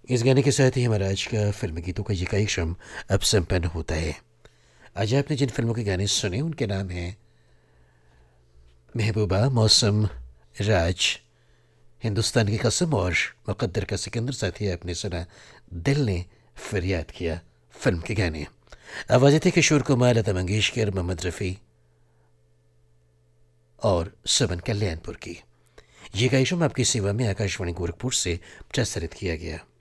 इस गाने के साथ ही हमारा आज का फिल्म गीतों का ये कार्यक्रम अब संपन्न होता है। आज आपने जिन फिल्मों के गाने सुने उनके नाम हैं महबूबा, मौसम, राज, हिंदुस्तान की कसम और मुकद्दर का सिकंदर। साथ ही आपने सुना दिल ने फरियाद किया फिल्म के गाने। आवाज़ें थे किशोर कुमार, लता मंगेशकर, मोहम्मद रफ़ी और सुमन कल्याणपुर की। ये कार्यक्रम आपकी सेवा में आकाशवाणी गोरखपुर से प्रसारित किया गया।